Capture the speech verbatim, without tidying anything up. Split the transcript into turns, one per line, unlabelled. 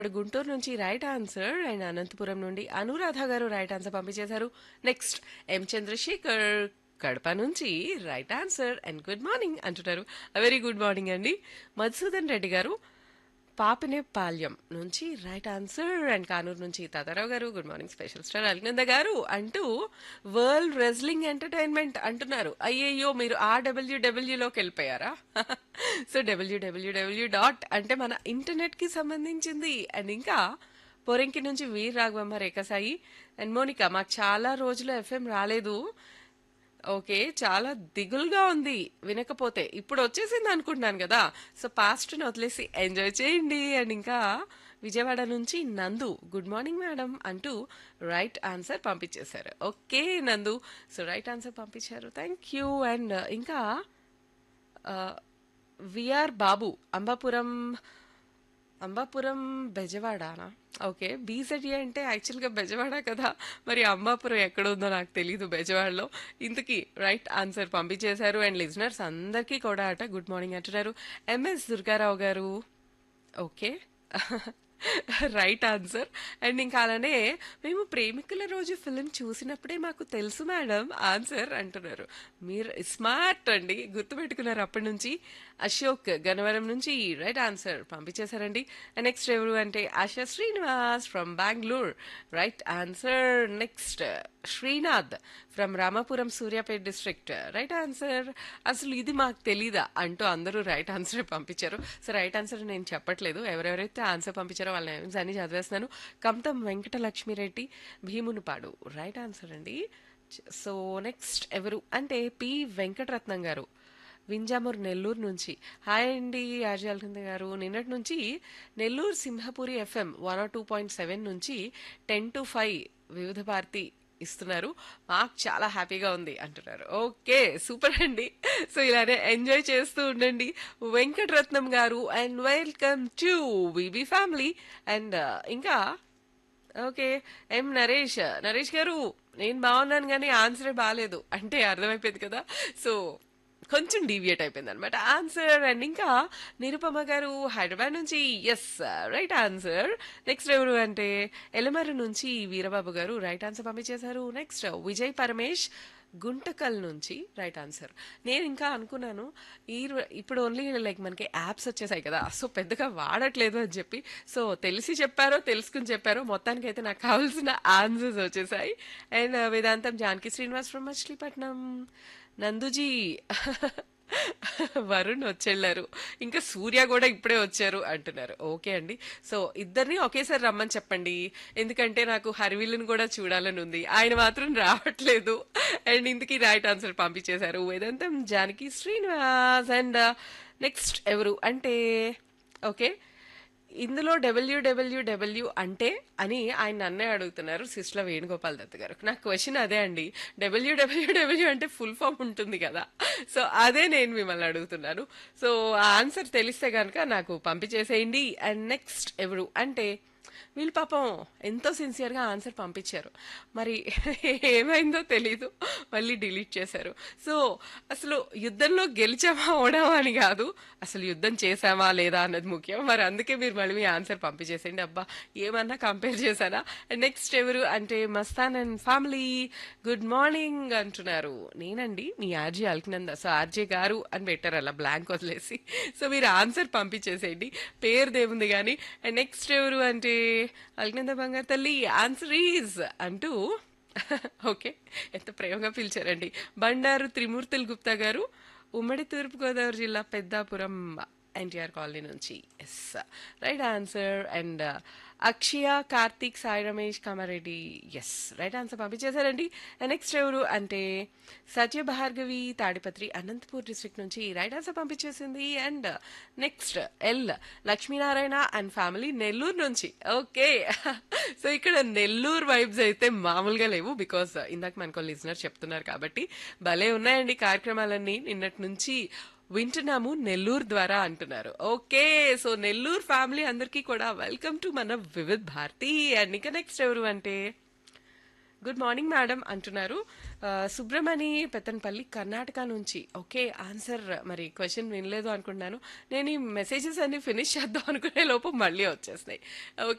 ఇప్పుడు గుంటూరు నుంచి right answer and Anantapuram నుండి అనురాధ గారు రైట్ ఆన్సర్ పంపించేశారు. నెక్స్ట్ ఎం చంద్రశేఖర్ కడప నుంచి right answer and good morning అంటున్నారు. వెరీ గుడ్ మార్నింగ్ అండి. మధుసూదన్ రెడ్డి గారు పాపినేపాల్యం నుంచి రైట్ ఆన్సర్ అండ్ కానూరు నుంచి తాతారావు గారు గుడ్ మార్నింగ్ స్పెషల్ స్టార్ అల్నంద గారు అంటూ వరల్డ్ రెజ్లింగ్ ఎంటర్టైన్మెంట్ అంటున్నారు. అయ్యయ్యో మీరు ఆ డబ్ల్యూడబ్ల్యూలోకి వెళ్ళిపోయారా? సో డబ్ల్యూడబ్ల్యూడబ్ల్యూ డాట్ అంటే మన ఇంటర్నెట్ కి సంబంధించింది. అండ్ ఇంకా పొరంకి నుంచి వీర్ రాఘవమ్మ రేఖసాయి అండ్ మోనిక మాకు చాలా రోజులు ఎఫ్ఎం రాలేదు. ఓకే, చాలా దిగులుగా ఉంది వినకపోతే. ఇప్పుడు వచ్చేసింది అనుకుంటున్నాను కదా. సో పాస్ట్ ని వదిలేసి ఎంజాయ్ చేయండి. అండ్ ఇంకా విజయవాడ నుంచి నందు గుడ్ మార్నింగ్ మేడం అంటూ రైట్ ఆన్సర్ పంపించేశారు. ఓకే నందు, సో రైట్ ఆన్సర్ పంపించారు, థ్యాంక్ యూ. అండ్ ఇంకా విఆర్ బాబు అంబాపురం అంబాపురం బెజవాడనా? ఓకే, బీజెడ్ఏ అంటే యాక్చువల్గా బెజవాడ కదా, మరి అంబాపురం ఎక్కడ ఉందో నాకు తెలీదు బెజవాడలో. ఇంతకీ రైట్ ఆన్సర్ పంపించేశారు. అండ్ లిజనర్స్ అందరికీ కూడా అట గుడ్ మార్నింగ్ అంటున్నారు. ఎంఎస్ దుర్గారావు గారు ఓకే రైట్ ఆన్సర్. అండ్ ఇంకా అలానే మేము ప్రేమికుల రోజు ఫిలిం చూసినప్పుడే మాకు తెలుసు మేడం ఆన్సర్ అంటున్నారు. మీరు స్మార్ట్ అండి, గుర్తుపెట్టుకున్నారు అప్పటి నుంచి. అశోక్ గన్నవరం నుంచి రైట్ ఆన్సర్ పంపించేశారండి. నెక్స్ట్ ఎవరు అంటే ASHA Srinivas from Bengaluru right answer. Next Srinath from Ramapuram Suryapet district right answer. అసలు ఇది మాకు తెలీదా అంటూ అందరూ రైట్ ఆన్సర్ పంపించారు. సో రైట్ ఆన్సర్ నేను చెప్పట్లేదు, ఎవరెవరైతే ఆన్సర్ పంపించారో వాళ్ళ నేమ్స్ అన్ని చదివేస్తున్నాను. కమతం వెంకటలక్ష్మిరెడ్డి భీమునిపాడు రైట్ ఆన్సర్ అండి. సో నెక్స్ట్ ఎవరు అంటే పి వెంకటరత్నం గారు వింజామూర్ నెల్లూరు నుంచి హాయ్ అండి ఆర్జాల్కింద గారు. నిన్నటి నుంచి Nellore Simhapuri FM one two point seven నుంచి టెన్ టు ఫైవ్ వివిధ భారతి ఇస్తున్నారు, మాకు చాలా హ్యాపీగా ఉంది అంటున్నారు. ఓకే సూపర్ అండి. సో ఇలానే ఎంజాయ్ చేస్తూ ఉండండి వెంకటరత్నం గారు. And welcome to VB family. And ఇంకా ఓకే ఎం నరేష్ నరేష్ గారు నేను బాగున్నాను కానీ ఆన్సరే బాగాలేదు అంటే అర్థమైపోయింది కదా. సో కొంచెం డీవియేట్ అయిపోయింది అనమాట ఆన్సర్. అండ్ ఇంకా నిరుపమ గారు హైదరాబాద్ నుంచి ఎస్ రైట్ ఆన్సర్. నెక్స్ట్ ఎవరు అంటే ఎలమర్రు నుంచి వీరబాబు గారు రైట్ ఆన్సర్ పంపించేశారు. నెక్స్ట్ విజయ్ పరమేష్ గుంటకల్ నుంచి రైట్ ఆన్సర్. నేను ఇంకా అనుకున్నాను ఈ ఇప్పుడు ఓన్లీ లైక్ మనకి యాప్స్ వచ్చేసాయి కదా, సో పెద్దగా వాడట్లేదు అని చెప్పి. సో తెలిసి చెప్పారో తెలుసుకుని చెప్పారో మొత్తానికి అయితే నాకు కావాల్సిన ఆన్సర్స్ వచ్చేసాయి. And Vedantam Janaki Srinivas from Machilipatnam Nanduji Varun వచ్చేళ్ళారు, ఇంకా సూర్య కూడా ఇప్పుడే వచ్చారు అంటున్నారు. ఓకే అండి, సో ఇద్దరిని ఒకేసారి రమ్మని చెప్పండి ఎందుకంటే నాకు హరివిల్లుని కూడా చూడాలని ఉంది, ఆయన మాత్రం రావట్లేదు. అండ్ ఇందుకీ రైట్ ఆన్సర్ పంపించేశారు వేదాంతం జానకి శ్రీనివాస్. అండ్ నెక్స్ట్ ఎవరు అంటే ఓకే ఇందులో డబ్ల్యూడబ్ల్యూడబ్ల్యూ అంటే అని ఆయన అన్నే అడుగుతున్నారు సిస్ల వేణుగోపాల్ దత్ గారు. నా క్వశ్చన్ అదే అండి, డబ్ల్యూడబ్ల్యూడబ్ల్యూ అంటే ఫుల్ ఫామ్ ఉంటుంది కదా, సో అదే నేను మిమ్మల్ని అడుగుతున్నాను. సో ఆ ఆన్సర్ తెలిస్తే కనుక నాకు పంపించేసేయండి. అండ్ నెక్స్ట్ ఎవరు అంటే వీళ్ళు పాపం ఎంతో సిన్సియర్గా ఆన్సర్ పంపించారు, మరి ఏమైందో తెలీదు మళ్ళీ డిలీట్ చేశారు. సో అసలు యుద్ధంలో గెలిచామా ఓడామా అని కాదు, అసలు యుద్ధం చేసామా లేదా అన్నది ముఖ్యం. మరి అందుకే మీరు మళ్ళీ మీ ఆన్సర్ పంపించేసేయండి. అబ్బా ఏమన్నా కంపేర్ చేశానా. అండ్ నెక్స్ట్ ఎవరు అంటే Mastan and family good morning అంటున్నారు. నేనండి మీ ఆర్జే అల్కనంద. సో ఆర్జే గారు అని పెట్టారు అలా బ్లాంక్ వదిలేసి. సో మీరు ఆన్సర్ పంపించేసేయండి, పేరు దేవుంది కానీ. అండ్ నెక్స్ట్ ఎవరు అంటే అల్కనంద బంగారు తల్లి ఆన్సర్ ఈజ్ అంటూ ఓకే ఎంత ప్రేమగా పిలిచారండి. బండారు త్రిమూర్తులు గుప్తా గారు ఉమ్మడి తూర్పుగోదావరి జిల్లా పెద్దాపురం ఎన్టీఆర్ కాలనీ నుంచి yes right answer. And Akshaya Karthik Sai Ramesh Kamareddy yes right answer పంపించేశారండి. Next ఎవరు అంటే సత్య భార్గవి తాడిపత్రి అనంతపూర్ డిస్ట్రిక్ట్ నుంచి right answer పంపించేసింది. And next L Lakshminarayana and family Nellore నుంచి. ఓకే సో ఇక్కడ నెల్లూరు వైబ్స్ అయితే మామూలుగా లేవు, బికాస్ ఇందాక మనకు లిజనర్ చెప్తున్నారు కాబట్టి. భలే ఉన్నాయండి కార్యక్రమాలన్నీ నిన్నటి నుంచి వింటున్నాము నెల్లూరు ద్వారా అంటున్నారు. ఓకే సో నెల్లూరు ఫ్యామిలీ అందరికీ కూడా వెల్కమ్ టు మన వివిధ్ భారతి. అండ్ ఇంకా నెక్స్ట్ ఎవరు అంటే గుడ్ మార్నింగ్ మేడం అంటున్నారు. ఆ, సుబ్రమణి పెత్తనపల్లి కర్ణాటక నుంచి. ఓకే, ఆన్సర్ మరి క్వశ్చన్ వినలేదు అనుకుంటున్నాను. నేను ఈ మెసేజెస్ అన్ని ఫినిష్ చేద్దాం అనుకునే లోపు మళ్ళీ వచ్చేసినాయి. ఓకే.